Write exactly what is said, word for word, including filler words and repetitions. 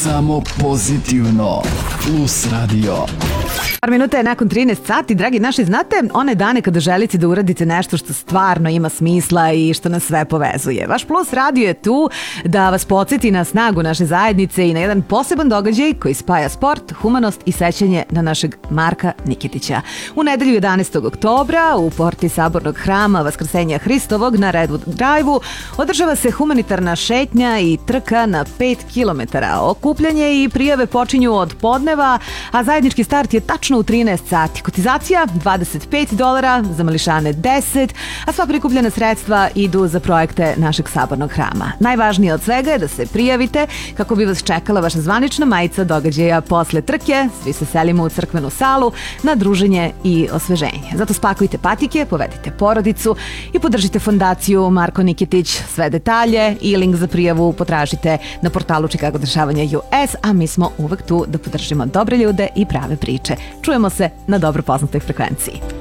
Samo pozitivno. Plus radio. Par minuta je nakon trinaest sati. Dragi naši, znate one dane kada želite da uradite nešto što stvarno ima smisla i što nas sve povezuje. Vaš Plus radio je tu da vas podsjeti na snagu naše zajednice i na jedan poseban događaj koji spaja sport, humanost i sećanje na našeg Marka Nikitića. U nedelju jedanaestog oktobra u porti Sabornog hrama Vaskrsenja Hristovog na Redwood Drive-u održava se humanitarna šetnja i trka na pet kilometara. Okupljanje i prijave počinju od podneva, a zajednički start je tačno u trinaest sati. Kotizacija dvadeset pet dolara, za mališane deset, a sva prikupljena sredstva idu za projekte našeg Sabornog hrama. Najvažnije od svega je da se prijavite kako bi vas čekala vaša zvanična majica događaja posle trke. Svi se selimo u crkvenu salu na druženje i osveženje. Zato spakujte patike, povedite porodicu i podržite fondaciju Marko Nikitić. Sve detalje i link za prijavu potražite na portalu Chicago dešavanja U S, a mi smo uvek tu da podržimo dobre ljude i prave priče. Čujemo se na dobro poznatoj frekvenciji.